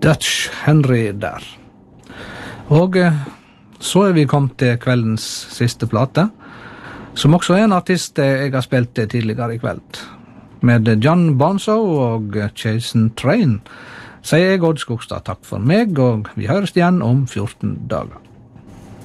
Dutch Henry der. Og så vi kommet til kveldens siste plate, som også en artist jeg har spilt tidligere i kveld. Med John Bonzo og Chasing Train, sier jeg Odd Skogstad takk for meg, og vi høres igjen om 14 dager.